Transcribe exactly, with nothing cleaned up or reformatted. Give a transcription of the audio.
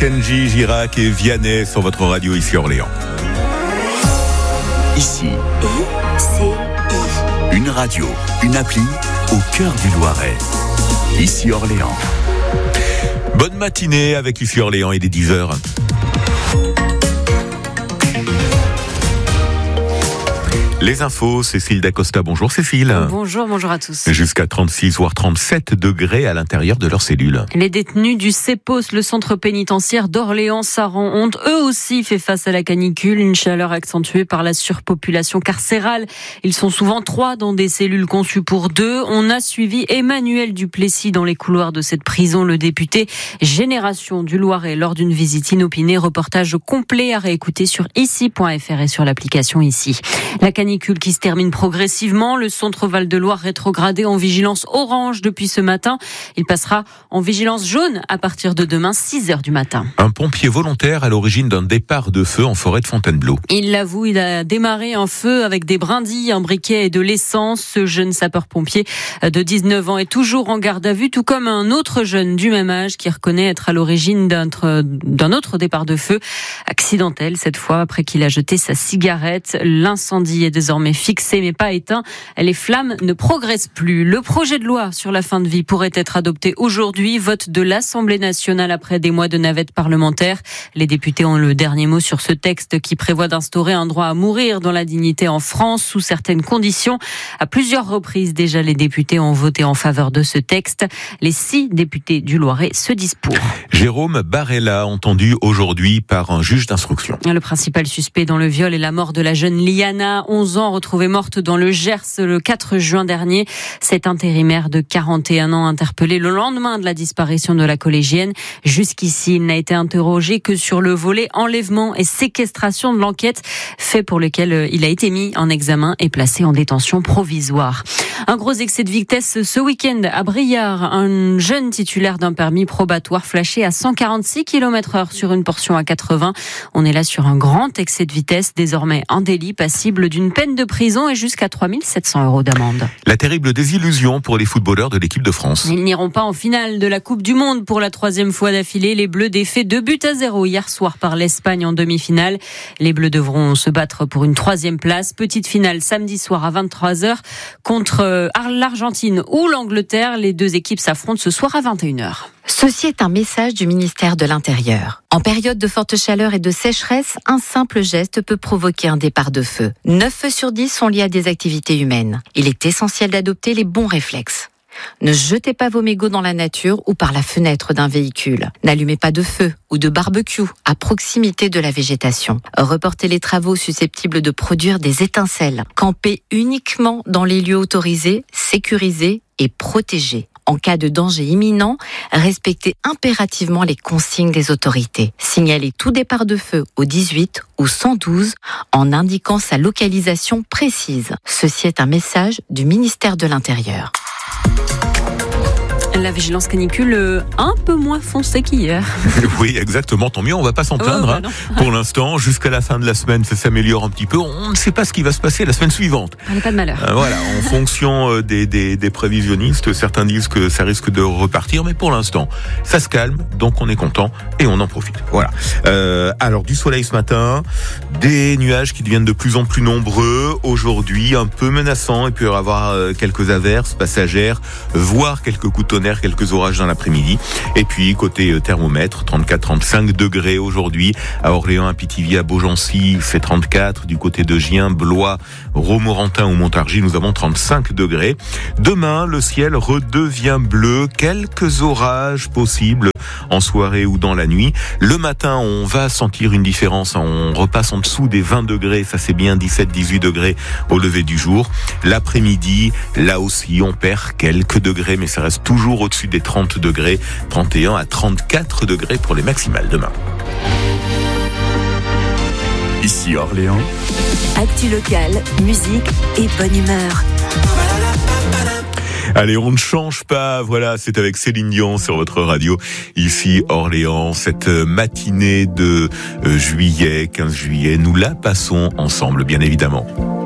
Kenji Girac et Vianney sur votre radio ici Orléans. Ici, I C I. une radio, une appli au cœur du Loiret. Ici Orléans. Bonne matinée avec ici Orléans, il est dix heures. Les infos, Cécile Dacosta. Bonjour Cécile. Bonjour, bonjour à tous. Jusqu'à trente-six voire trente-sept degrés à l'intérieur de leurs cellules. Les détenus du CEPOS, le centre pénitentiaire d'Orléans, ça rend honte. Eux aussi fait face à la canicule, une chaleur accentuée par la surpopulation carcérale. Ils sont souvent trois dans des cellules conçues pour deux. On a suivi Emmanuel Duplessis dans les couloirs de cette prison, le député Génération du Loiret, lors d'une visite inopinée. Reportage complet à réécouter sur ici point f r et sur l'application Ici. La canicule qui se termine progressivement. Le centre Val-de-Loire rétrogradé en vigilance orange depuis ce matin. Il passera en vigilance jaune à partir de demain, six heures du matin. Un pompier volontaire à l'origine d'un départ de feu en forêt de Fontainebleau. Il l'avoue, il a démarré un feu avec des brindilles, un briquet et de l'essence. Ce jeune sapeur-pompier de dix-neuf ans est toujours en garde à vue, tout comme un autre jeune du même âge qui reconnaît être à l'origine d'un, d'un autre départ de feu accidentel, cette fois après qu'il a jeté sa cigarette. L'incendie est désormais fixé mais pas éteint. Les flammes ne progressent plus. Le projet de loi sur la fin de vie pourrait être adopté aujourd'hui. Vote de l'Assemblée nationale après des mois de navette parlementaire. Les députés ont le dernier mot sur ce texte qui prévoit d'instaurer un droit à mourir dans la dignité en France sous certaines conditions. À plusieurs reprises déjà, les députés ont voté en faveur de ce texte. Les six députés du Loiret se disent pour. Jérôme Barella, entendu aujourd'hui par un juge d'instruction. Le principal suspect dans le viol est la mort de la jeune Liana, onze ans, retrouvée morte dans le Gers le quatre juin dernier. Cet intérimaire de quarante et un ans interpellé le lendemain de la disparition de la collégienne. Jusqu'ici, il n'a été interrogé que sur le volet enlèvement et séquestration de l'enquête, fait pour lequel il a été mis en examen et placé en détention provisoire. Un gros excès de vitesse ce week-end à Briare. Un jeune titulaire d'un permis probatoire flashé à cent quarante-six kilomètres heure sur une portion à quatre-vingts. On est là sur un grand excès de vitesse, désormais un délit passible d'une peine de prison et jusqu'à trois mille sept cents euros d'amende. La terrible désillusion pour les footballeurs de l'équipe de France. Ils n'iront pas en finale de la Coupe du Monde pour la troisième fois d'affilée. Les Bleus défaits deux buts à zéro hier soir par l'Espagne en demi-finale. Les Bleus devront se battre pour une troisième place. Petite finale samedi soir à vingt-trois heures contre l'Argentine ou l'Angleterre. Les deux équipes s'affrontent ce soir à vingt et une heures. Ceci est un message du ministère de l'Intérieur. En période de forte chaleur et de sécheresse, un simple geste peut provoquer un départ de feu. neuf feux sur dix sont liés à des activités humaines. Il est essentiel d'adopter les bons réflexes. Ne jetez pas vos mégots dans la nature ou par la fenêtre d'un véhicule. N'allumez pas de feu ou de barbecue à proximité de la végétation. Reportez les travaux susceptibles de produire des étincelles. Campez uniquement dans les lieux autorisés, sécurisés et protégés. En cas de danger imminent, respectez impérativement les consignes des autorités. Signalez tout départ de feu au dix-huit ou cent douze en indiquant sa localisation précise. Ceci est un message du ministère de l'Intérieur. La vigilance canicule un peu moins foncée qu'hier. Oui, exactement. Tant mieux, on va pas s'en plaindre. Oh, bah hein. Pour l'instant, jusqu'à la fin de la semaine, ça s'améliore un petit peu. On ne sait pas ce qui va se passer la semaine suivante. On n'est pas de malheur. Euh, voilà, en fonction des, des, des prévisionnistes, certains disent que ça risque de repartir, mais pour l'instant, ça se calme, donc on est content et on en profite. Voilà. Euh, alors, du soleil ce matin, des nuages qui deviennent de plus en plus nombreux. Aujourd'hui, un peu menaçants. Il peut y avoir quelques averses passagères, voire quelques coups de tonnerre, quelques orages dans l'après-midi. Et puis, côté thermomètre, trente-quatre à trente-cinq degrés aujourd'hui. À Orléans, à Pithiviers, à Beaugency, c'est trente-quatre. Du côté de Gien, Blois, Romorantin ou Montargis, nous avons trente-cinq degrés. Demain, le ciel redevient bleu. Quelques orages possibles en soirée ou dans la nuit. Le matin, on va sentir une différence. On repasse en dessous des vingt degrés. Ça, c'est bien dix-sept à dix-huit degrés au lever du jour. L'après-midi, là aussi, on perd quelques degrés, mais ça reste toujours au-dessus des trente degrés. trente et un à trente-quatre degrés pour les maximales demain. Ici Orléans. Actu locale, musique et bonne humeur. Allez, on ne change pas. Voilà, c'est avec Céline Dion sur votre radio. Ici, Orléans, cette matinée de juillet, quinze juillet, nous la passons ensemble, bien évidemment.